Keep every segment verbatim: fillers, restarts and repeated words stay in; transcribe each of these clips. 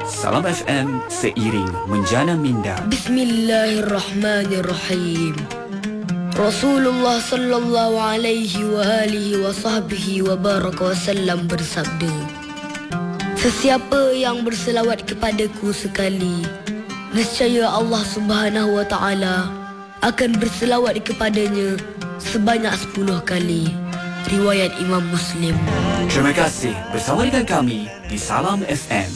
Salam F M, seiring menjana minda. Bismillahirrahmanirrahim. Rasulullah sallallahu alaihi wa alihi wa sahbihi wa baraka wasallam bersabda, sesiapa yang berselawat kepadaku sekali, nescaya Allah subhanahu wa ta'ala akan berselawat kepadanya sebanyak sepuluh kali. Riwayat Imam Muslim. Terima kasih bersama dengan kami di Salam F M.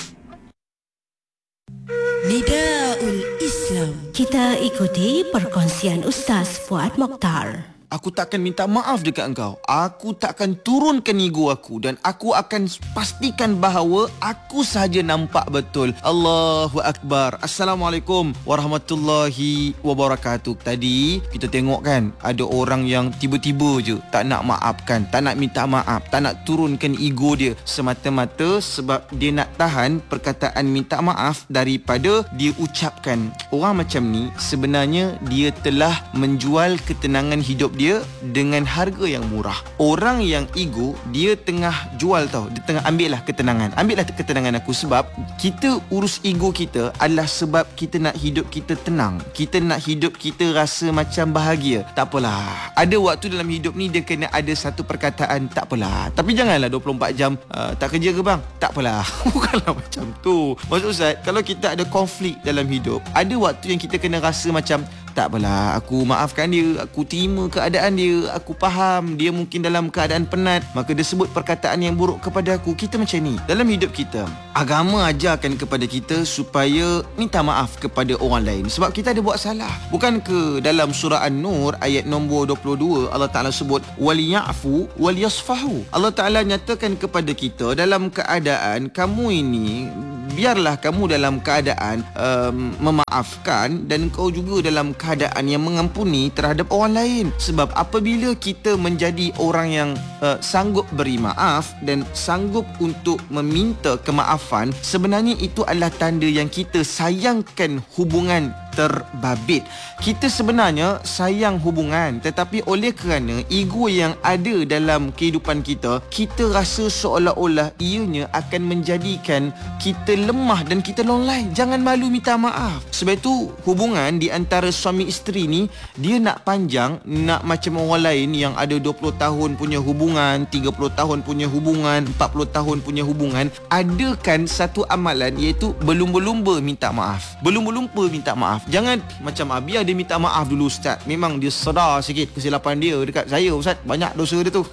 Nidaul Islam. Kita ikuti perkongsian Ustaz Fuad Mokhtar. Aku takkan minta maaf dekat engkau. Aku takkan turunkan ego aku. Dan aku akan pastikan bahawa aku sahaja nampak betul. Allahu Akbar. Assalamualaikum warahmatullahi wabarakatuh. Tadi kita tengok kan, ada orang yang tiba-tiba je tak nak maafkan, tak nak minta maaf, tak nak turunkan ego dia, semata-mata sebab dia nak tahan perkataan minta maaf daripada dia ucapkan. Orang macam ni sebenarnya dia telah menjual ketenangan hidup dia dengan harga yang murah. Orang yang ego, dia tengah jual tau. Dia tengah ambil lah ketenangan. Ambil lah ketenangan aku. Sebab kita urus ego kita adalah sebab kita nak hidup kita tenang. Kita nak hidup kita rasa macam bahagia. Tak apalah. Ada waktu dalam hidup ni dia kena ada satu perkataan, tak apalah. Tapi janganlah dua puluh empat jam uh, tak kerja ke bang? Tak apalah. Bukanlah macam tu. Maksud Ustaz, kalau kita ada konflik dalam hidup, ada waktu yang kita kena rasa macam, tak apalah, aku maafkan dia, aku terima keadaan dia, aku faham dia mungkin dalam keadaan penat, maka dia sebut perkataan yang buruk kepada aku. Kita macam ni dalam hidup kita. Agama ajarkan kepada kita supaya minta maaf kepada orang lain sebab kita ada buat salah. Bukan ke dalam surah An-Nur ayat nombor dua puluh dua Allah Ta'ala sebut waliyafu waliyasfahu. Allah Ta'ala nyatakan kepada kita dalam keadaan kamu ini, biarlah kamu dalam keadaan um, memaafkan dan kau juga dalam keadaan yang mengampuni terhadap orang lain. Sebab apabila kita menjadi orang yang uh, sanggup beri maaf dan sanggup untuk meminta kemaafan, sebenarnya itu adalah tanda yang kita sayangkan hubungan terbabit. Kita sebenarnya sayang hubungan, tetapi oleh kerana ego yang ada dalam kehidupan kita, kita rasa seolah-olah ianya akan menjadikan kita lemah dan kita lolai. Jangan malu minta maaf. Sebab itu hubungan di antara suami isteri ni, dia nak panjang, nak macam orang lain yang ada dua puluh tahun punya hubungan, tiga puluh tahun punya hubungan, empat puluh tahun punya hubungan, adakan satu amalan iaitu berlumba-lumba minta maaf. Berlumba-lumba minta maaf. Jangan macam ah, biar dia minta maaf dulu Ustaz. Memang dia sedar sikit kesilapan dia dekat saya Ustaz. Banyak dosa dia tu.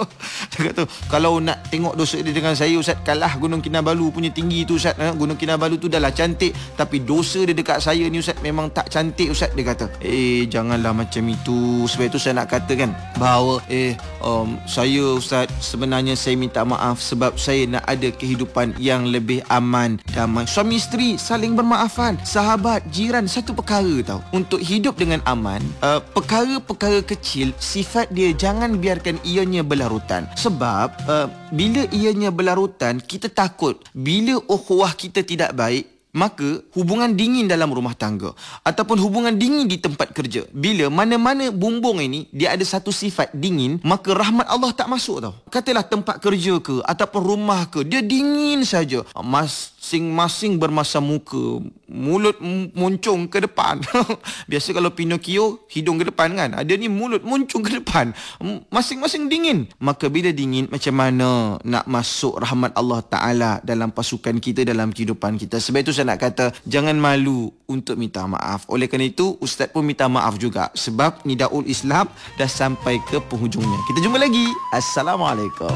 Dia kata kalau nak tengok dosa dia dengan saya Ustaz, kalah Gunung Kinabalu punya tinggi tu Ustaz. eh? Gunung Kinabalu tu dah lah cantik, tapi dosa dia dekat saya ni Ustaz memang tak cantik Ustaz. Dia kata eh janganlah macam itu. Sebab itu saya nak katakan bahawa eh um, saya Ustaz, sebenarnya saya minta maaf sebab saya nak ada kehidupan yang lebih aman, damai. Suami isteri saling bermaafan, sahabat, jiran, satu perkara tau untuk hidup dengan aman. uh, Perkara-perkara kecil, sifat dia jangan biarkan ianya berlarutan. Sebab uh, bila ianya berlarutan, kita takut bila ukhuwah kita tidak baik, maka hubungan dingin dalam rumah tangga ataupun hubungan dingin di tempat kerja. Bila mana-mana bumbung ini dia ada satu sifat dingin, maka rahmat Allah tak masuk tau. Katalah tempat kerja ke ataupun rumah ke, dia dingin saja. Masing-masing bermasam muka, mulut muncung ke depan. Biasa kalau Pinocchio hidung ke depan kan, ada ni mulut muncung ke depan. Masing-masing dingin. Maka bila dingin, macam mana nak masuk rahmat Allah Ta'ala dalam pasukan kita, dalam kehidupan kita. Sebab itu saya nak kata, jangan malu untuk minta maaf. Oleh kerana itu, Ustaz pun minta maaf juga. Sebab Nidaul Islam dah sampai ke penghujungnya. Kita jumpa lagi. Assalamualaikum.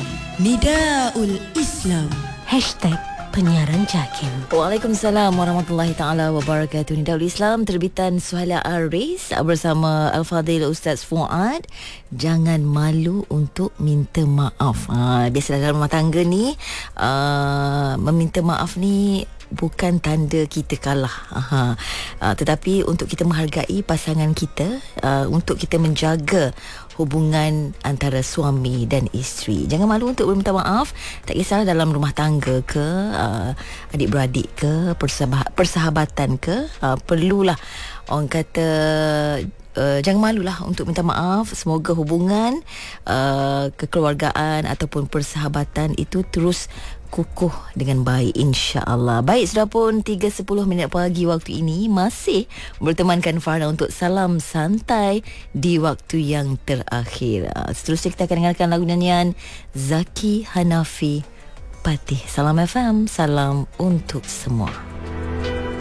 Nidaul Islam. Hashtag penyiaran JAKIM. Waalaikumsalam warahmatullahi taala wabarakatuh. Nidaul Islam terbitan Suhaila Aris bersama Al-Fadhil Ustaz Fuad. Jangan malu untuk minta maaf. Ha, biasalah dalam rumah tangga ni, uh, meminta maaf ni bukan tanda kita kalah. Aha. Uh, tetapi untuk kita menghargai pasangan kita, uh, untuk kita menjaga hubungan antara suami dan isteri. Jangan malu untuk meminta maaf. Tak kisahlah dalam rumah tangga ke, uh, adik-beradik ke, persah- persahabatan ke, uh, perlulah orang kata Uh, jangan malulah untuk minta maaf. Semoga hubungan uh, kekeluargaan ataupun persahabatan itu terus kukuh dengan baik, insya-Allah. Baik, sudah pun tiga sepuluh minit pagi waktu ini, masih bertemankan Farah untuk salam santai di waktu yang terakhir. Seterusnya kita akan dengarkan lagu nyanyian Zaki Hanafi, Patih. Salam F M, salam untuk semua.